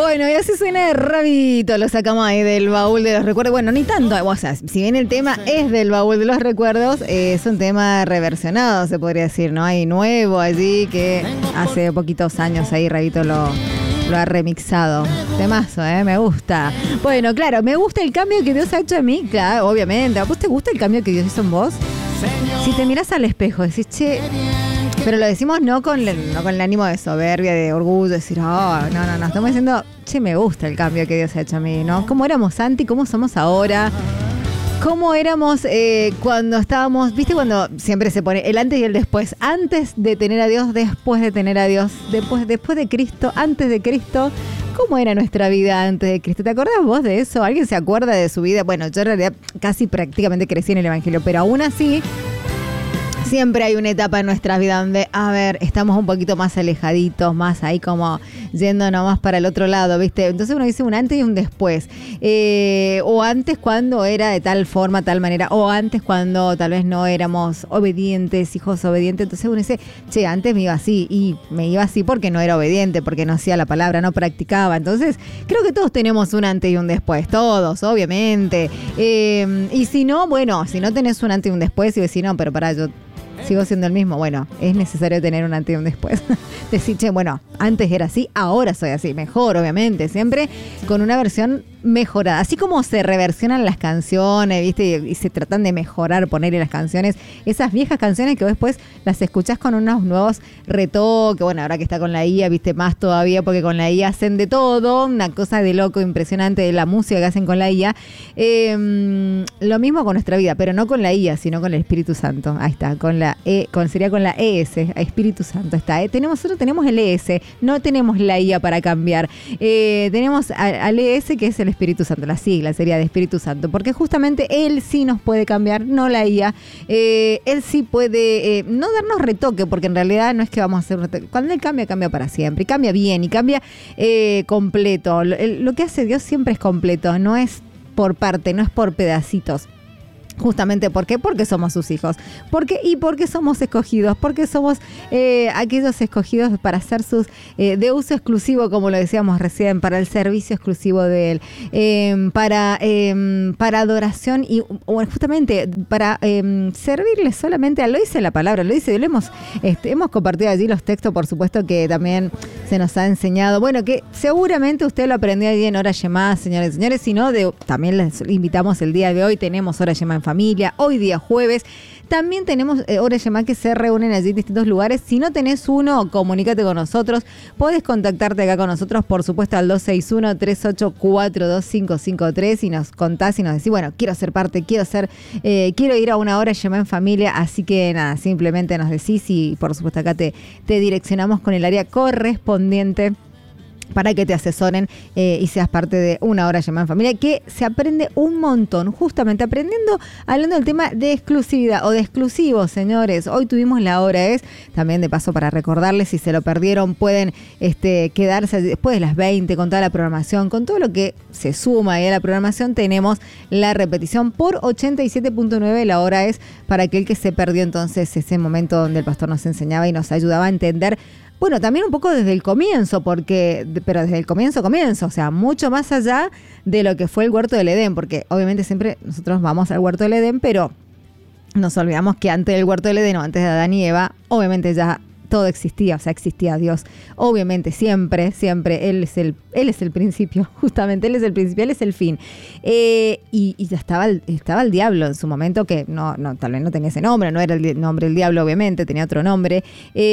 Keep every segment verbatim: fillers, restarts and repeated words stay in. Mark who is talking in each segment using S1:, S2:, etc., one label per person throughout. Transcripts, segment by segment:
S1: Bueno, y así suena Rabito, lo sacamos ahí del baúl de los recuerdos. Bueno, ni tanto, o sea, si bien el tema es del baúl de los recuerdos, eh, es un tema reversionado, se podría decir, ¿no? Hay nuevo allí que hace poquitos años ahí Rabito lo, lo ha remixado. Temazo, ¿eh? Me gusta. Bueno, claro, me gusta el cambio que Dios ha hecho en mí, claro, obviamente. ¿A vos te gusta el cambio que Dios hizo en vos? Si te miras al espejo, decís, che... Pero lo decimos no con, no con el ánimo de soberbia, de orgullo, de decir, oh, no, no, no. Estamos diciendo, che, me gusta el cambio que Dios ha hecho a mí, ¿no? ¿Cómo éramos antes y cómo somos ahora? ¿Cómo éramos eh, cuando estábamos, viste, cuando siempre se pone el antes y el después? Antes de tener a Dios, después de tener a Dios, después, después de Cristo, antes de Cristo. ¿Cómo era nuestra vida antes de Cristo? ¿Te acordás vos de eso? ¿Alguien se acuerda de su vida? Bueno, yo en realidad casi prácticamente crecí en el Evangelio, pero aún así... Siempre hay una etapa en nuestra vida donde, a ver, estamos un poquito más alejaditos, más ahí como yendo nomás para el otro lado, ¿viste? Entonces uno dice un antes y un después. Eh, o antes cuando era de tal forma, tal manera. O antes cuando tal vez no éramos obedientes, hijos obedientes. Entonces uno dice, che, antes me iba así. Y me iba así porque no era obediente, porque no hacía la palabra, no practicaba. Entonces creo que todos tenemos un antes y un después. Todos, obviamente. Eh, y si no, bueno, si no tenés un antes y un después y decís, no, pero pará, yo... sigo siendo el mismo. Bueno, es necesario tener un antes y un después. Decir, che, bueno, antes era así, ahora soy así. Mejor, obviamente, siempre con una versión mejorada. Así como se reversionan las canciones, ¿viste? Y, y se tratan de mejorar, ponerle las canciones, esas viejas canciones que vos después las escuchás con unos nuevos retoques. Bueno, ahora que está con la I A, ¿viste? Más todavía, porque con la I A hacen de todo. Una cosa de loco, impresionante de la música que hacen con la I A. Eh, lo mismo con nuestra vida, pero no con la I A, sino con el Espíritu Santo. Ahí está, con la E, con, sería con la E S, Espíritu Santo está. ¿eh? Tenemos, nosotros tenemos el E S, no tenemos la I A para cambiar. Eh, tenemos a, al E S, que es el Espíritu Santo, la sigla sería de Espíritu Santo, porque justamente Él sí nos puede cambiar, no la I A. Eh, él sí puede, eh, no darnos retoque, porque en realidad no es que vamos a hacer un retoque. Cuando Él cambia, cambia para siempre, y cambia bien, y cambia eh, completo. Lo, el, lo que hace Dios siempre es completo, no es por parte, no es por pedacitos. Justamente, ¿por qué? Porque somos sus hijos. ¿Por qué? Y porque somos escogidos, porque somos eh, aquellos escogidos para ser sus eh, de uso exclusivo, como lo decíamos recién, para el servicio exclusivo de Él, eh, para, eh, para adoración y bueno, justamente para eh, servirle solamente a Él. Lo dice la palabra, lo dice, lo hemos, este, hemos compartido allí los textos, por supuesto que también se nos ha enseñado. Bueno, que seguramente usted lo aprendió allí en Hora Shemá, señores y señores, si no, de, también les invitamos el día de hoy, tenemos Hora Shemá en familia, hoy día jueves. También tenemos eh, Hora Shemá que se reúnen allí en distintos lugares. Si no tenés uno, comunícate con nosotros. Podés contactarte acá con nosotros, por supuesto, al dos seis uno, tres ocho cuatro, dos cinco cinco tres y nos contás y nos decís, bueno, quiero ser parte, quiero ser, eh, quiero ir a una Hora Shemá en familia. Así que nada, simplemente nos decís y por supuesto acá te, te direccionamos con el área correspondiente para que te asesoren eh, y seas parte de una Hora Shemá en familia, que se aprende un montón, justamente aprendiendo, hablando del tema de exclusividad o de exclusivos, señores. Hoy tuvimos la hora es, también de paso para recordarles, si se lo perdieron, pueden este, quedarse después de las veinte con toda la programación, con todo lo que se suma ahí a la programación. Tenemos la repetición por ochenta y siete punto nueve, la hora es para aquel que se perdió entonces ese momento donde el pastor nos enseñaba y nos ayudaba a entender. Bueno, también un poco desde el comienzo, porque, pero desde el comienzo, comienzo, o sea, mucho más allá de lo que fue el Huerto del Edén, porque obviamente siempre nosotros vamos al Huerto del Edén, pero nos olvidamos que antes del Huerto del Edén o antes de Adán y Eva, obviamente ya todo existía, o sea, existía Dios. Obviamente, siempre, siempre, Él es el, Él es el principio, justamente, Él es el principio, Él es el fin. Eh, y, y ya estaba el, estaba el diablo en su momento, que no, no, tal vez no tenía ese nombre, no era el nombre del diablo, obviamente, tenía otro nombre.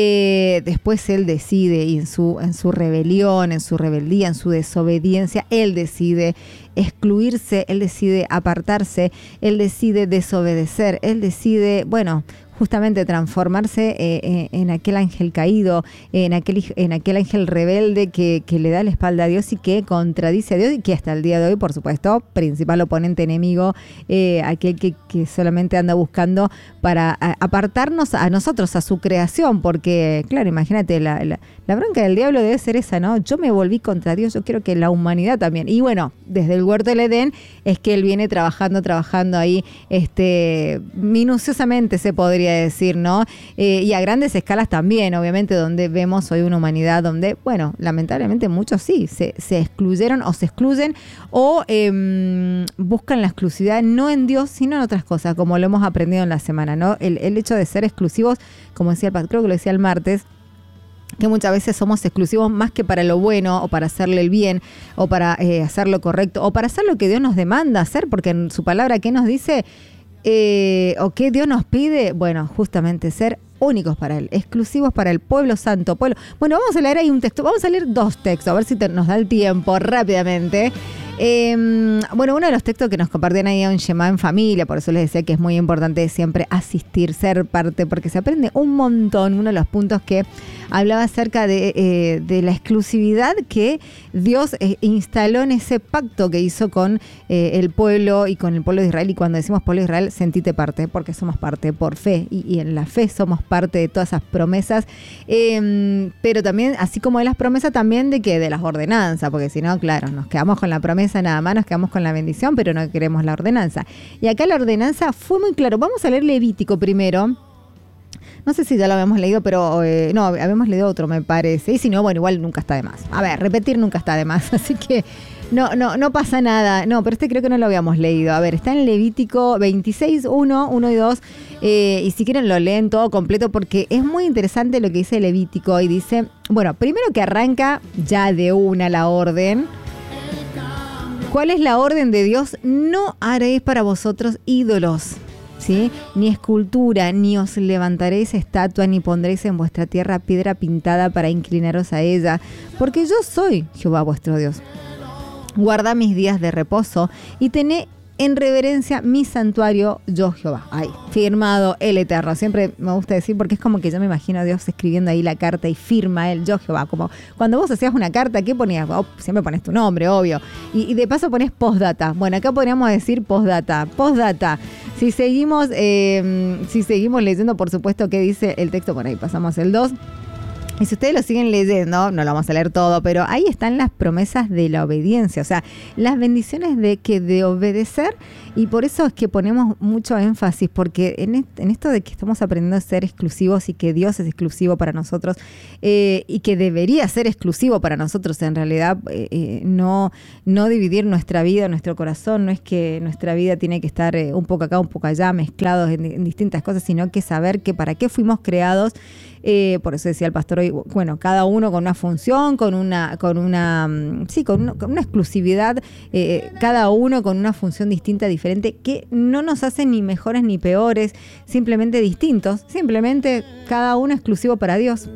S1: Eh, después Él decide, y en su, en su rebelión, en su rebeldía, en su desobediencia, Él decide excluirse, Él decide apartarse, Él decide desobedecer, Él decide, bueno, justamente transformarse eh, en aquel ángel caído, en aquel, en aquel ángel rebelde que, que le da la espalda a Dios y que contradice a Dios y que hasta el día de hoy, por supuesto, principal oponente enemigo, eh, aquel que, que solamente anda buscando para a, apartarnos a nosotros, a su creación, porque, claro, imagínate, la, la, la bronca del diablo debe ser esa, ¿no? Yo me volví contra Dios, yo quiero que la humanidad también. Y bueno, desde el Huerto del Edén es que él viene trabajando, trabajando ahí, este, minuciosamente se podría podría decir, ¿no? Eh, y a grandes escalas también, obviamente, donde vemos hoy una humanidad donde, bueno, lamentablemente muchos sí, se, se excluyeron o se excluyen o eh, buscan la exclusividad no en Dios, sino en otras cosas, como lo hemos aprendido en la semana, ¿no? El, el hecho de ser exclusivos, como decía el pastor, creo que lo decía el martes, que muchas veces somos exclusivos más que para lo bueno o para hacerle el bien o para eh, hacer lo correcto o para hacer lo que Dios nos demanda hacer, porque en su palabra, ¿qué nos dice? Eh, ¿O qué Dios nos pide? Bueno, justamente ser únicos para Él, exclusivos para el pueblo santo. Pueblo. Bueno, vamos a leer ahí un texto, vamos a leer dos textos, a ver si te, nos da el tiempo rápidamente. Eh, bueno, uno de los textos que nos compartían ahí en Shema en familia, por eso les decía que es muy importante siempre asistir, ser parte, porque se aprende un montón. Uno de los puntos que hablaba acerca de, eh, de la exclusividad que Dios eh, instaló en ese pacto que hizo con eh, el pueblo y con el pueblo de Israel. Y cuando decimos pueblo de Israel, sentite parte, porque somos parte por fe, y, y en la fe somos parte de todas esas promesas, eh, pero también, así como de las promesas, también de que de las ordenanzas, porque si no, claro, nos quedamos con la promesa nada más, nos quedamos con la bendición, pero no queremos la ordenanza. Y acá la ordenanza fue muy claro. Vamos a leer Levítico primero. No sé si ya lo habíamos leído, pero eh, no, habíamos leído otro, me parece. Y si no, bueno, igual nunca está de más. A ver, repetir nunca está de más. Así que no, no, no pasa nada. No, pero este creo que no lo habíamos leído. A ver, está en Levítico veintiséis, uno, uno y dos. Eh, y si quieren lo leen todo completo porque es muy interesante lo que dice Levítico. Y dice, bueno, primero que arranca ya de una la orden. ¿Cuál es la orden de Dios? No haréis para vosotros ídolos, ¿sí? Ni escultura, ni os levantaréis estatua, ni pondréis en vuestra tierra piedra pintada para inclinaros a ella, porque yo soy Jehová vuestro Dios. Guarda mis días de reposo y tené en reverencia mi santuario, yo Jehová. Ay, firmado el Eterno. Siempre me gusta decir, porque es como que yo me imagino a Dios escribiendo ahí la carta y firma él, yo Jehová. Como cuando vos hacías una carta, ¿qué ponías? Oh, siempre pones tu nombre, obvio. Y, y de paso pones postdata. Bueno, acá podríamos decir postdata. Postdata. Si seguimos, eh, si seguimos leyendo, por supuesto, ¿qué dice el texto? Por ahí pasamos el dos. Y si ustedes lo siguen leyendo, no lo vamos a leer todo, pero ahí están las promesas de la obediencia, o sea, las bendiciones de que de obedecer, y por eso es que ponemos mucho énfasis, porque en, est- en esto de que estamos aprendiendo a ser exclusivos y que Dios es exclusivo para nosotros, eh, y que debería ser exclusivo para nosotros, en realidad, eh, eh, no, no dividir nuestra vida, nuestro corazón, no es que nuestra vida tiene que estar eh, un poco acá, un poco allá, mezclados en, en distintas cosas, sino que saber que para qué fuimos creados. Eh, por eso decía el pastor hoy, bueno, cada uno con una función, con una, con una, sí, con una, con una exclusividad, eh, cada uno con una función distinta, diferente, que no nos hace ni mejores ni peores, simplemente distintos, simplemente cada uno exclusivo para Dios.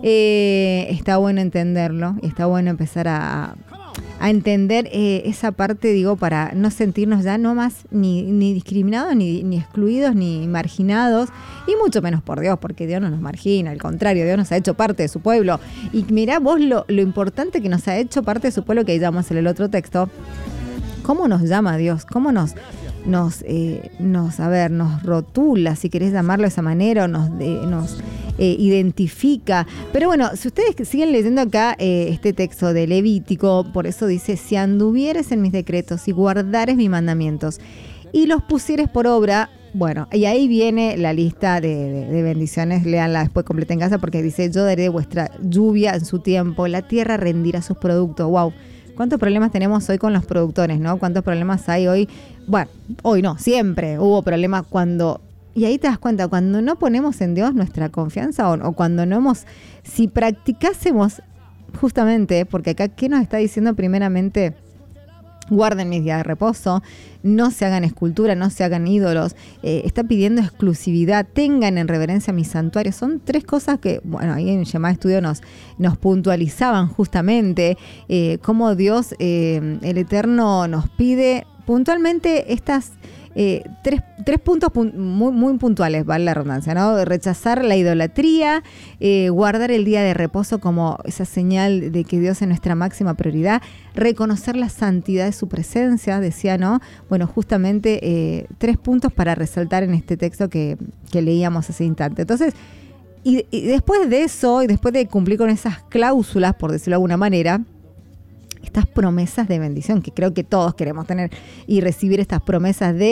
S1: Eh, está bueno entenderlo, está bueno empezar a, a entender eh, esa parte, digo, para no sentirnos ya no más ni, ni discriminados, ni, ni excluidos, ni marginados, y mucho menos por Dios, porque Dios no nos margina, al contrario, Dios nos ha hecho parte de su pueblo. Y mirá vos lo, lo importante que nos ha hecho parte de su pueblo, que ahí llamamos en el otro texto. ¿Cómo nos llama Dios? ¿Cómo nos, nos, eh, nos, a ver, nos rotula, si querés llamarlo de esa manera, o nos, eh, nos eh, identifica? Pero bueno, si ustedes siguen leyendo acá eh, este texto de Levítico, por eso dice, si anduvieres en mis decretos y guardares mis mandamientos y los pusieres por obra. Bueno, y ahí viene la lista de, de, de bendiciones, léanla después completa en casa, porque dice, yo daré vuestra lluvia en su tiempo, la tierra rendirá sus productos. Wow, cuántos problemas tenemos hoy con los productores, ¿no? Cuántos problemas hay hoy. Bueno, hoy no, siempre hubo problemas cuando... Y ahí te das cuenta, cuando no ponemos en Dios nuestra confianza, o, o cuando no hemos... Si practicásemos justamente, porque acá, ¿qué nos está diciendo primeramente? Guarden mis días de reposo, no se hagan escultura, no se hagan ídolos, eh, está pidiendo exclusividad, tengan en reverencia mis santuarios. Son tres cosas que, bueno, ahí en Shema Estudio nos, nos puntualizaban justamente eh, cómo Dios, eh, el Eterno, nos pide puntualmente estas eh, tres, tres puntos pun- muy, muy puntuales, vale la redundancia, ¿no? Rechazar la idolatría, eh, guardar el día de reposo como esa señal de que Dios es nuestra máxima prioridad, reconocer la santidad de su presencia, decía, ¿no? Bueno, justamente eh, tres puntos para resaltar en este texto que, que leíamos hace instante. Entonces, y, y después de eso, y después de cumplir con esas cláusulas, por decirlo de alguna manera, estas promesas de bendición, que creo que todos queremos tener y recibir estas promesas de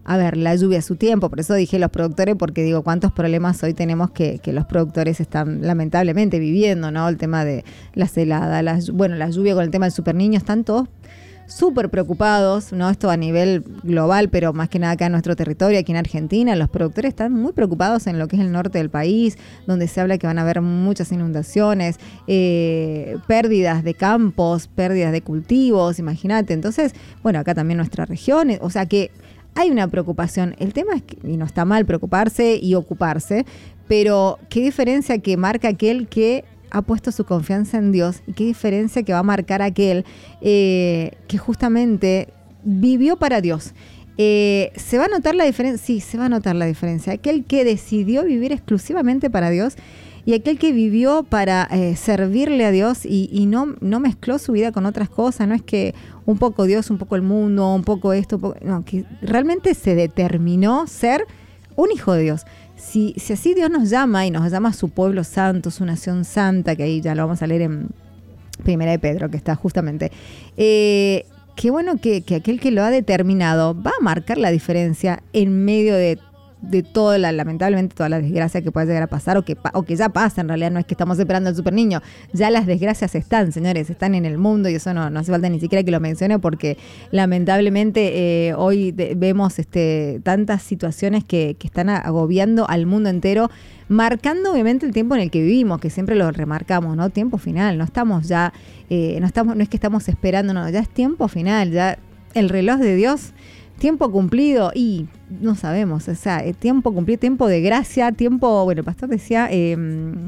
S1: a ver, la lluvia a su tiempo, por eso dije los productores, porque digo, cuántos problemas hoy tenemos que, que los productores están lamentablemente viviendo, ¿no? El tema de las heladas, las, bueno, la lluvia con el tema del superniño, están todos súper preocupados, ¿no? Esto a nivel global, pero más que nada acá en nuestro territorio, aquí en Argentina, los productores están muy preocupados en lo que es el norte del país, donde se habla que van a haber muchas inundaciones, eh, pérdidas de campos, pérdidas de cultivos, imagínate. Entonces, bueno, acá también nuestra región, o sea que hay una preocupación. El tema es que, y no está mal preocuparse y ocuparse, pero qué diferencia que marca aquel que ha puesto su confianza en Dios y qué diferencia que va a marcar aquel eh, que justamente vivió para Dios. Eh, ¿Se va a notar la diferencia? Sí, se va a notar la diferencia. Aquel que decidió vivir exclusivamente para Dios y aquel que vivió para eh, servirle a Dios y, y no, no mezcló su vida con otras cosas. No es que un poco Dios, un poco el mundo, un poco esto, un poco, no, que realmente se determinó ser un hijo de Dios. Si, si así Dios nos llama y nos llama a su pueblo santo, su nación santa, que ahí ya lo vamos a leer en Primera de Pedro, que está justamente, eh, qué bueno que, que aquel que lo ha determinado va a marcar la diferencia en medio de, de toda la, lamentablemente, toda la desgracia que puede llegar a pasar o que, o que ya pasa. En realidad no es que estamos esperando al super niño, ya las desgracias están, señores, están en el mundo y eso no, no hace falta ni siquiera que lo mencione porque lamentablemente eh, hoy de, vemos este, tantas situaciones que, que están agobiando al mundo entero, marcando obviamente el tiempo en el que vivimos, que siempre lo remarcamos, ¿no? Tiempo final, no estamos ya, eh, no estamos, no es que estamos esperando, no, ya es tiempo final, ya el reloj de Dios, tiempo cumplido y no sabemos, o sea, tiempo cumplido, tiempo de gracia, tiempo, bueno, el pastor decía, eh,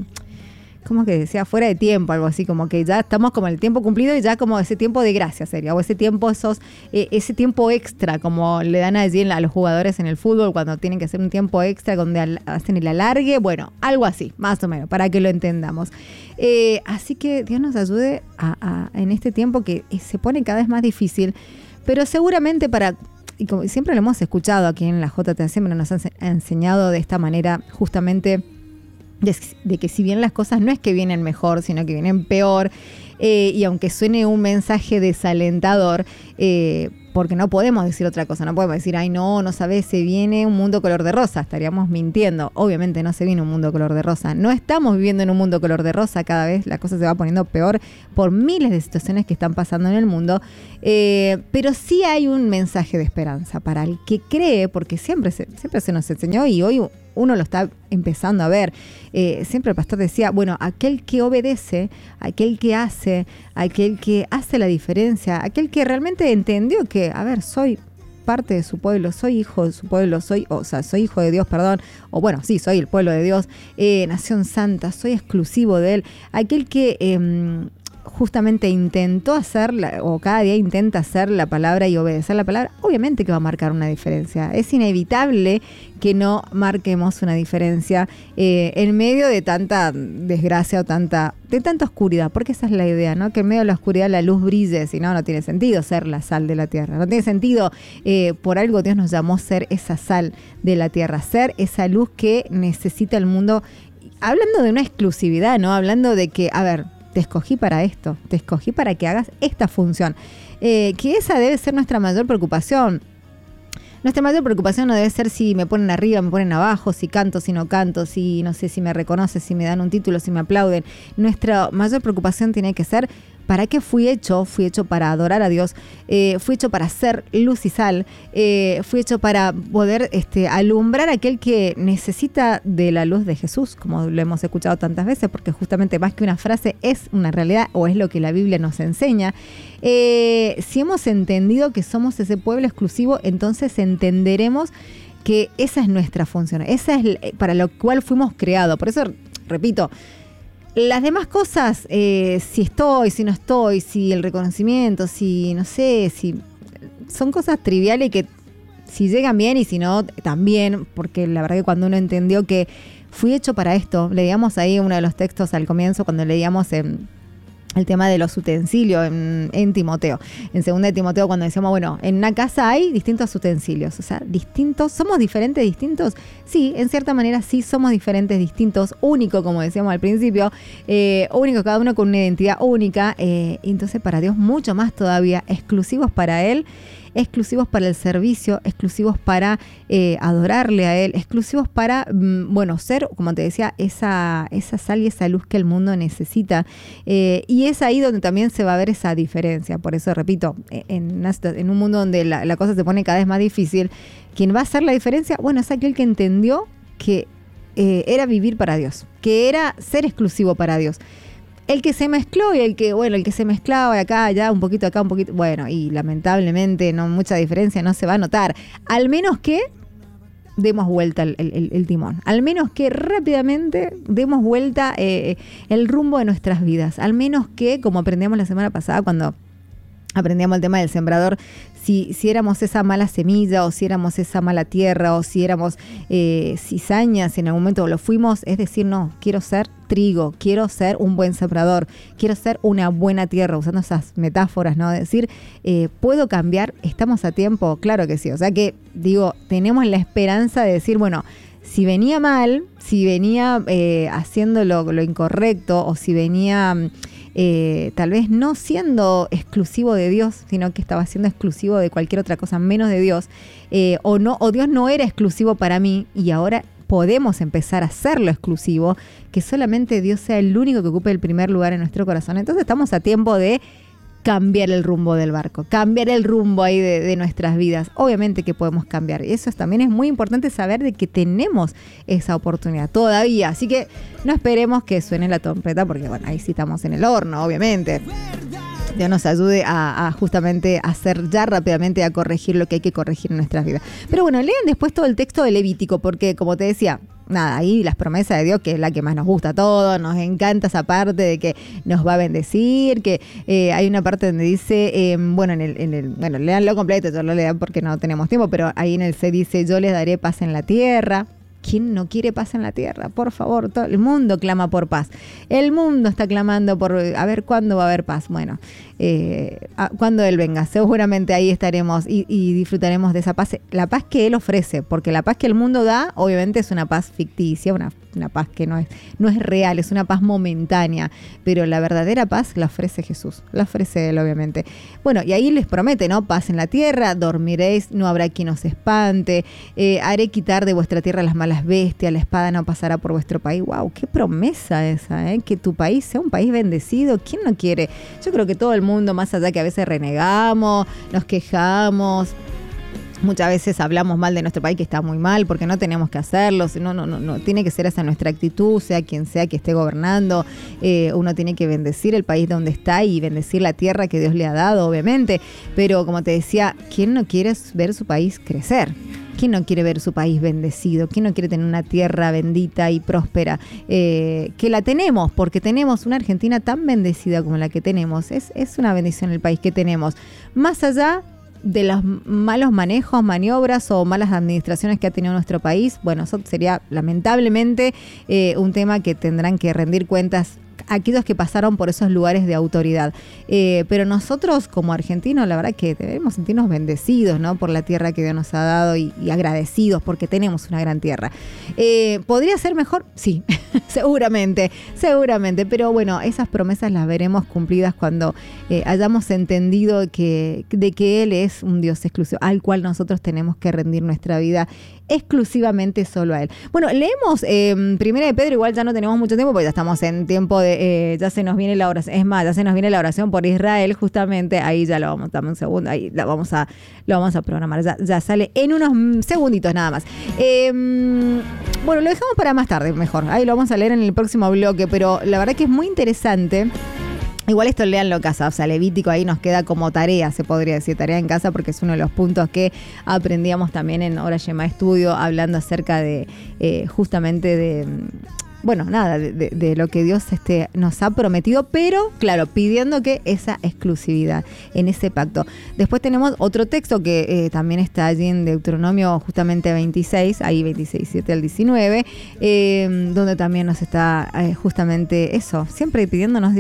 S1: ¿cómo que decía? Fuera de tiempo, algo así, como que ya estamos como el tiempo cumplido y ya como ese tiempo de gracia sería, o ese tiempo, esos, eh, ese tiempo extra, como le dan allí a los jugadores en el fútbol cuando tienen que hacer un tiempo extra donde al, hacen el alargue, bueno, algo así, más o menos, para que lo entendamos. Eh, así que Dios nos ayude a, a, en este tiempo que se pone cada vez más difícil, pero seguramente para... Y como siempre lo hemos escuchado aquí en la J T A, siempre nos han enseñado de esta manera justamente de, de que si bien las cosas no es que vienen mejor, sino que vienen peor, eh, y aunque suene un mensaje desalentador, eh, porque no podemos decir otra cosa, no podemos decir, ay no, no sabes, se viene un mundo color de rosa, estaríamos mintiendo. Obviamente no se viene un mundo color de rosa, no estamos viviendo en un mundo color de rosa, cada vez la cosa se va poniendo peor por miles de situaciones que están pasando en el mundo, eh, pero sí hay un mensaje de esperanza para el que cree, porque siempre se, siempre se nos enseñó y hoy uno lo está empezando a ver. Eh, siempre el pastor decía, bueno, aquel que obedece, aquel que hace, aquel que hace la diferencia, aquel que realmente entendió que, a ver, soy parte de su pueblo, soy hijo de su pueblo, soy, o sea, soy hijo de Dios, perdón, o bueno, sí, soy el pueblo de Dios, eh, nación santa, soy exclusivo de él, aquel que eh, justamente intentó hacer, la, o cada día intenta hacer la palabra y obedecer la palabra, obviamente que va a marcar una diferencia. Es inevitable que no marquemos una diferencia eh, en medio de tanta desgracia o tanta, de tanta oscuridad, porque esa es la idea, ¿no? Que en medio de la oscuridad la luz brille, si no, no tiene sentido ser la sal de la tierra. No tiene sentido, eh, por algo Dios nos llamó ser esa sal de la tierra, ser esa luz que necesita el mundo. Hablando de una exclusividad, ¿no? Hablando de que, a ver, te escogí para esto, te escogí para que hagas esta función. Eh, que esa debe ser nuestra mayor preocupación. Nuestra mayor preocupación no debe ser si me ponen arriba, me ponen abajo, si canto, si no canto, si no sé, si me reconocen, si me dan un título, si me aplauden. Nuestra mayor preocupación tiene que ser ¿para qué fui hecho? Fui hecho para adorar a Dios, eh, fui hecho para ser luz y sal, eh, fui hecho para poder este, alumbrar a aquel que necesita de la luz de Jesús, como lo hemos escuchado tantas veces, porque justamente más que una frase es una realidad o es lo que la Biblia nos enseña. Eh, si hemos entendido que somos ese pueblo exclusivo, entonces entenderemos que esa es nuestra función, esa es para lo cual fuimos creados. Por eso, repito, las demás cosas, eh, si estoy, si no estoy, si el reconocimiento, si no sé, si son cosas triviales que si llegan bien y si no, también, porque la verdad que cuando uno entendió que fui hecho para esto, leíamos ahí uno de los textos al comienzo, cuando leíamos en el tema de los utensilios en, en Timoteo. En segunda de Timoteo, cuando decíamos, bueno, en una casa hay distintos utensilios, o sea, distintos, ¿somos diferentes, distintos? Sí, en cierta manera sí somos diferentes, distintos, únicos, como decíamos al principio, eh, únicos, cada uno con una identidad única, eh, entonces para Dios mucho más todavía, exclusivos para Él, exclusivos para el servicio, exclusivos para eh, adorarle a Él, exclusivos para, mm, bueno, ser, como te decía, esa, esa sal y esa luz que el mundo necesita. Eh, y es ahí donde también se va a ver esa diferencia. Por eso, repito, en, en un mundo donde la, la cosa se pone cada vez más difícil, ¿quién va a hacer la diferencia? Bueno, es aquel que entendió que eh, era vivir para Dios, que era ser exclusivo para Dios. El que se mezcló y el que, bueno, el que se mezclaba acá, allá, un poquito acá, un poquito, bueno, y lamentablemente no mucha diferencia no se va a notar. Al menos que demos vuelta el, el, el timón. Al menos que rápidamente demos vuelta eh, el rumbo de nuestras vidas. Al menos que, como aprendíamos la semana pasada cuando aprendíamos el tema del sembrador, si, si éramos esa mala semilla o si éramos esa mala tierra o si éramos eh, cizañas, si en algún momento lo fuimos, es decir, no, quiero ser trigo, quiero ser un buen sembrador, quiero ser una buena tierra, usando esas metáforas, ¿no? Decir, eh, ¿puedo cambiar? ¿Estamos a tiempo? Claro que sí. O sea que, digo, tenemos la esperanza de decir, bueno, si venía mal, si venía eh, haciendo lo, lo incorrecto o si venía eh, tal vez no siendo exclusivo de Dios, sino que estaba siendo exclusivo de cualquier otra cosa menos de Dios, eh, o no, o Dios no era exclusivo para mí y ahora podemos empezar a hacerlo exclusivo, que solamente Dios sea el único que ocupe el primer lugar en nuestro corazón. Entonces estamos a tiempo de cambiar el rumbo del barco, cambiar el rumbo ahí de, de nuestras vidas. Obviamente que podemos cambiar. Y eso también es muy importante saber de que tenemos esa oportunidad todavía. Así que no esperemos que suene la trompeta, porque bueno, ahí sí estamos en el horno, obviamente. Dios nos ayude a, a justamente hacer ya rápidamente, a corregir lo que hay que corregir en nuestras vidas. Pero bueno, lean después todo el texto de Levítico, porque como te decía, nada, ahí las promesas de Dios, que es la que más nos gusta a todos, nos encanta esa parte de que nos va a bendecir, que eh, hay una parte donde dice, eh, bueno, en el, en el, bueno, leanlo completo, yo lo lean porque no tenemos tiempo, pero ahí en el C dice, yo les daré paz en la tierra. ¿Quién no quiere paz en la tierra? Por favor, todo el mundo clama por paz. El mundo está clamando por, a ver, ¿cuándo va a haber paz? Bueno, eh, a, cuando Él venga, seguramente ahí estaremos y, y disfrutaremos de esa paz, la paz que Él ofrece, porque la paz que el mundo da, obviamente es una paz ficticia, una, una paz que no es, no es real, es una paz momentánea, pero la verdadera paz la ofrece Jesús, la ofrece Él, obviamente. Bueno, y ahí les promete, ¿no? Paz en la tierra, dormiréis, no habrá quien os espante, eh, haré quitar de vuestra tierra las malas bestias, la espada no pasará por vuestro país. ¡Wow! ¡Qué promesa esa! ¿eh? Que tu país sea un país bendecido. ¿Quién no quiere? Yo creo que todo el mundo, más allá que a veces renegamos, nos quejamos, muchas veces hablamos mal de nuestro país, que está muy mal, porque no tenemos que hacerlo. No, no, no, no. Tiene que ser esa nuestra actitud, sea quien sea que esté gobernando. Eh, uno tiene que bendecir el país donde está y bendecir la tierra que Dios le ha dado, obviamente. Pero como te decía, ¿quién no quiere ver su país crecer? ¿Quién no quiere ver su país bendecido? ¿Quién no quiere tener una tierra bendita y próspera? Eh, que la tenemos, porque tenemos una Argentina tan bendecida como la que tenemos. Es, es una bendición el país que tenemos. Más allá de los malos manejos, maniobras o malas administraciones que ha tenido nuestro país, bueno, eso sería lamentablemente eh, un tema que tendrán que rendir cuentas aquellos que pasaron por esos lugares de autoridad. Eh, pero nosotros como argentinos, la verdad que debemos sentirnos bendecidos, ¿no? Por la tierra que Dios nos ha dado y, y agradecidos porque tenemos una gran tierra. Eh, ¿Podría ser mejor? Sí, seguramente, seguramente. Pero bueno, esas promesas las veremos cumplidas cuando eh, hayamos entendido que, de que Él es un Dios exclusivo, al cual nosotros tenemos que rendir nuestra vida exclusivamente solo a Él. Bueno, leemos eh, Primera de Pedro, igual ya no tenemos mucho tiempo porque ya estamos en tiempo de, eh, ya se nos viene la oración, es más, ya se nos viene la oración por Israel, justamente, ahí ya lo vamos, dame un segundo, ahí la vamos a, lo vamos a programar, ya, ya sale en unos segunditos nada más. Eh, bueno, lo dejamos para más tarde, mejor, ahí lo vamos a leer en el próximo bloque, pero la verdad que es muy interesante. Igual esto leanlo en casa, o sea, Levítico ahí nos queda como tarea, se podría decir, tarea en casa, porque es uno de los puntos que aprendíamos también en Hora Yema Estudio, hablando acerca de, eh, justamente de, bueno, nada, de, de, de lo que Dios este, nos ha prometido, pero, claro, pidiendo que esa exclusividad en ese pacto. Después tenemos otro texto que eh, también está allí en Deuteronomio, justamente veintiséis, ahí veintiséis, siete al diecinueve, eh, donde también nos está eh, justamente eso, siempre pidiéndonos Dios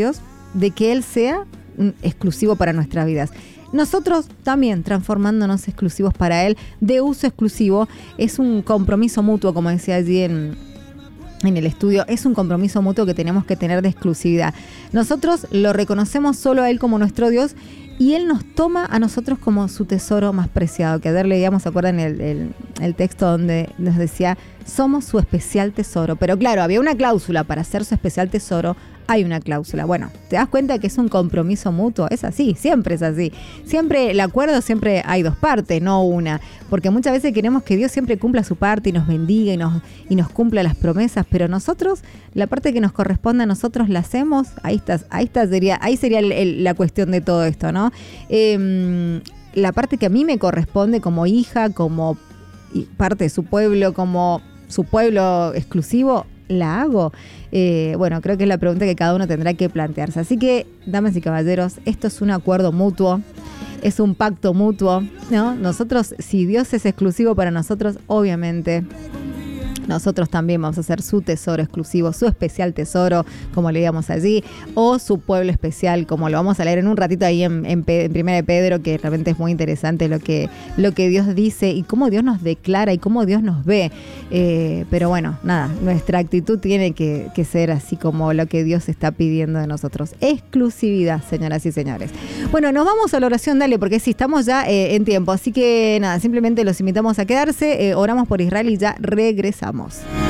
S1: de que Él sea mm, exclusivo para nuestras vidas. Nosotros también transformándonos exclusivos para Él, de uso exclusivo. Es un compromiso mutuo, como decía allí en, en el estudio, es un compromiso mutuo que tenemos que tener de exclusividad. Nosotros lo reconocemos solo a Él como nuestro Dios y Él nos toma a nosotros como su tesoro más preciado. Que ayer leíamos, ¿se acuerdan el, el, el texto donde nos decía, somos su especial tesoro? Pero claro, había una cláusula para ser su especial tesoro. Hay una cláusula. Bueno, te das cuenta que es un compromiso mutuo. Es así, siempre es así. Siempre el acuerdo, siempre hay dos partes, no una. Porque muchas veces queremos que Dios siempre cumpla su parte y nos bendiga y nos, y nos cumpla las promesas. Pero nosotros, la parte que nos corresponde a nosotros la hacemos. Ahí está, ahí está sería, ahí sería el, el, la cuestión de todo esto, ¿no? Eh, la parte que a mí me corresponde como hija, como parte de su pueblo, como su pueblo exclusivo, la hago. Eh, bueno, creo que es la pregunta que cada uno tendrá que plantearse. Así que, damas y caballeros, esto es un acuerdo mutuo, es un pacto mutuo, ¿no? Nosotros, si Dios es exclusivo para nosotros, obviamente nosotros también vamos a ser su tesoro exclusivo, su especial tesoro, como leíamos allí, o su pueblo especial, como lo vamos a leer en un ratito ahí en, en, en Primera de Pedro, que realmente es muy interesante lo que, lo que Dios dice y cómo Dios nos declara y cómo Dios nos ve. Eh, pero bueno, nada, nuestra actitud tiene que, que ser así como lo que Dios está pidiendo de nosotros. Exclusividad, señoras y señores. Bueno, nos vamos a la oración, dale, porque sí, estamos ya eh, en tiempo. Así que nada, simplemente los invitamos a quedarse, eh, oramos por Israel y ya regresamos.